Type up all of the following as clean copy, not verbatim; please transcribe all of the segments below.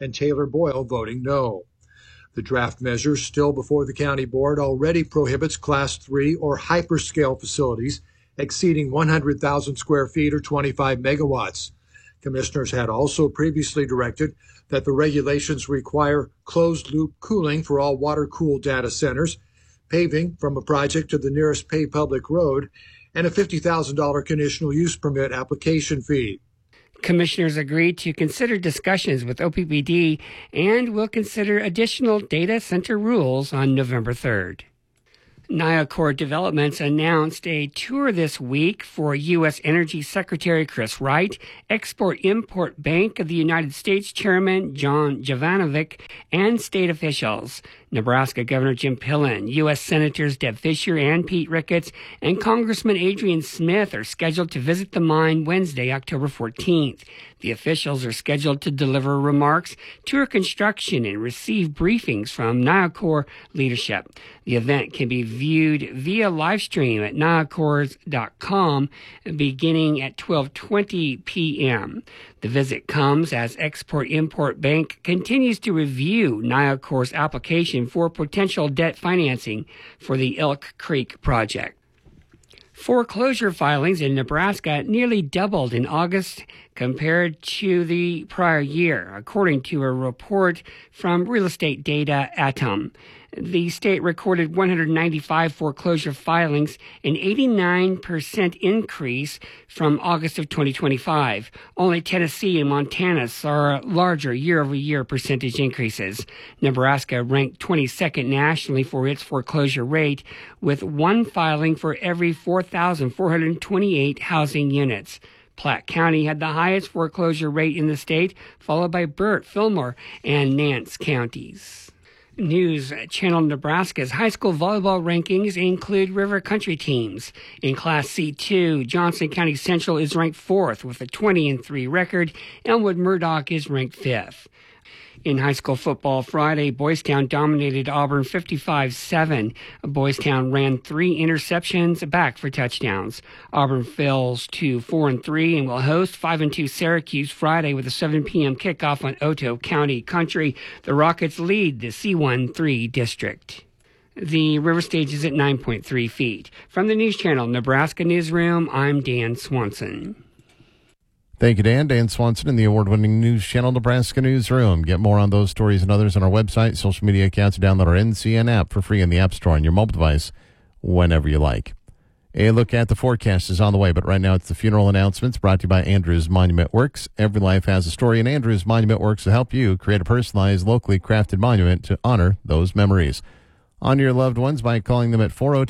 and Taylor Boyle voting no. The draft measure, still before the county board, already prohibits Class 3 or hyperscale facilities exceeding 100,000 square feet or 25 megawatts. Commissioners had also previously directed that the regulations require closed-loop cooling for all water-cooled data centers, paving from a project to the nearest paved public road, and a $50,000 conditional use permit application fee. Commissioners agreed to consider discussions with OPPD and will consider additional data center rules on November 3rd. NIACOR Developments announced a tour this week for U.S. Energy Secretary Chris Wright, Export-Import Bank of the United States Chairman John Jovanovic, and state officials. Nebraska Governor Jim Pillen, U.S. Senators Deb Fischer and Pete Ricketts, and Congressman Adrian Smith are scheduled to visit the mine Wednesday, October 14th. The officials are scheduled to deliver remarks, tour construction, and receive briefings from NIACOR leadership. The event can be viewed via live stream at niacors.com beginning at 12:20 p.m. The visit comes as Export-Import Bank continues to review NIACOR's application for potential debt financing for the Elk Creek project. Foreclosure filings in Nebraska nearly doubled in August compared to the prior year, according to a report from real estate data Atom. The state recorded 195 foreclosure filings, an 89% increase from August of 2025. Only Tennessee and Montana saw larger year-over-year percentage increases. Nebraska ranked 22nd nationally for its foreclosure rate, with one filing for every 4,428 housing units. Platte County had the highest foreclosure rate in the state, followed by Burt, Fillmore, and Nance counties. News Channel Nebraska's high school volleyball rankings include river country teams. In Class C2, Johnson County Central is ranked 4th with a 20-3 record. Elmwood Murdoch is ranked 5th. In high school football Friday, Boys Town dominated Auburn 55-7. Boys Town ran 3 interceptions back for touchdowns. Auburn falls to 4-3 and will host 5-2 Syracuse Friday with a 7 p.m. kickoff on Otoe County Country. The Rockets lead the C1-3 district. The river stage is at 9.3 feet. From the News Channel Nebraska Newsroom, I'm Dan Swanson. Thank you, Dan. Dan Swanson in the award-winning News Channel Nebraska Newsroom. Get more on those stories and others on our website, social media accounts, and download our NCN app for free in the App Store on your mobile device whenever you like. A look at the forecast is on the way, but right now it's the funeral announcements brought to you by Andrews Monument Works. Every life has a story, and Andrews Monument Works will help you create a personalized, locally crafted monument to honor those memories. Honor your loved ones by calling them at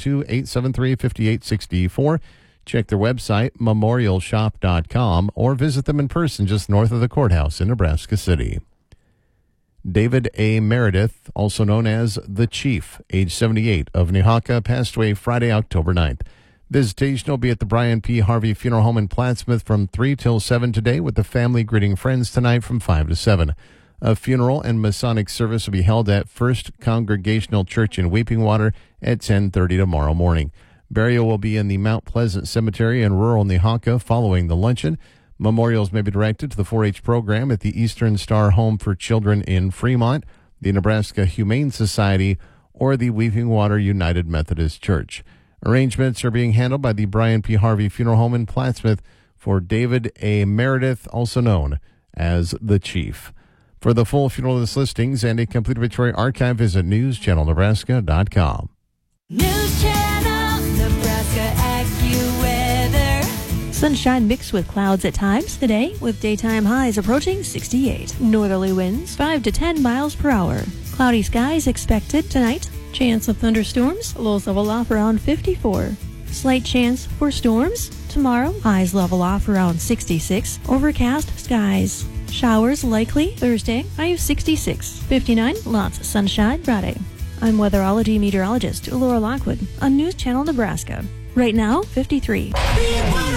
402-873-5864. Check their website, memorialshop.com, or visit them in person just north of the courthouse in Nebraska City. David A. Meredith, also known as The Chief, age 78, of Nehawka, passed away Friday, October 9th. Visitation will be at the Brian P. Harvey Funeral Home in Plattsmouth from 3 till 7 today, with the family greeting friends tonight from 5 to 7. A funeral and Masonic service will be held at First Congregational Church in Weeping Water at 10:30 tomorrow morning. Burial will be in the Mount Pleasant Cemetery in rural Nehawka following the luncheon. Memorials may be directed to the 4-H program at the Eastern Star Home for Children in Fremont, the Nebraska Humane Society, or the Weeping Water United Methodist Church. Arrangements are being handled by the Brian P. Harvey Funeral Home in Plattsmouth for David A. Meredith, also known as The Chief. For the full funeral list listings and a complete obituary archive, visit newschannelnebraska.com. News Channel Nebraska AccuWeather. Sunshine mixed with clouds at times today, with daytime highs approaching 68. Northerly winds 5 to 10 miles per hour. Cloudy skies expected tonight. Chance of thunderstorms, lows level off around 54. Slight chance for storms tomorrow. Highs level off around 66. Overcast skies. Showers likely Thursday. High of 66. 59. Lots of sunshine Friday. I'm weatherology meteorologist Laura Lockwood on News Channel Nebraska. Right now, 53.